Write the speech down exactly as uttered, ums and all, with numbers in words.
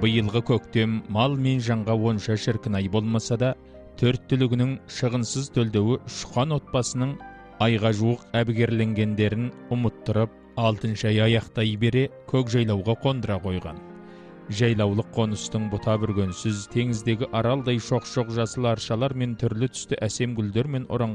быйылғы көктем мал мен жанға онша шіркінай болмаса да, төрт түлігінің шығынсыз төлдеуі Шұқан отбасының айға жуық әбігерленгендерін ұмыттырып, алтыншы ай аяқтай бере көк жайлауға қондыра қойған. Жайлаулық қоныстың бұта бүргенсіз теңіздегі аралдай шоқ-шоқ жасыл аршалар мен түрлі түсті әсем гүлдер мен